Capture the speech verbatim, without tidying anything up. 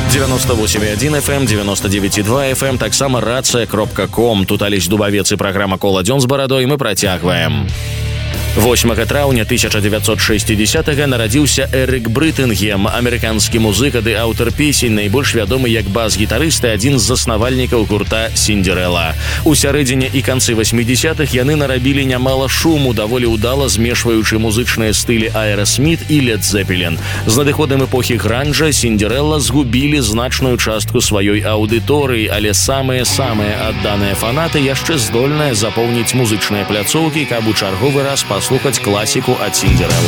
девяносто восемь и один эф эм, девяносто девять и два эф эм, таксама рация кропка ком. Тут Алесь Дубавец і праграма «Кола дзён з барадой» мы працягваем. восьмага траўня тысяча дзевяцьсот шэсцідзесятага нарадзіўся Эрык Брытынгем, амерыканскі музыка ды аўтар песень, найбольш вядомы як бас-гітарыст і адзін з заснавальнікаў гурта «Сіндзерэла». У сярэдзіне і канцы васьмідзесятых яны нарабілі нямала шуму, даволі ўдала змешваючы музычныя стылі Аэрасміт і Лед Зеппелін. З надыходам эпохі гранжа «Сіндзерэла» згубілі значную частку сваёй аўдыторыі, але самыя-самыя адданыя фанаты яшчэ здольныя запоўніць музычныя пляцоўкі, каб у чарговы раз паслухаць класіку ад «Сіндзерэлы».